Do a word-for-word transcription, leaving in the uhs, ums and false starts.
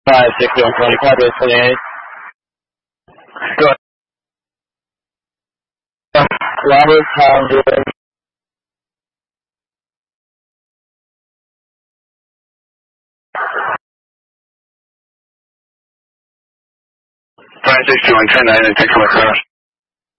five six one twenty, Padre twenty-eight. Go ahead. Robert Townsend. five six two one ten nine and six one crash.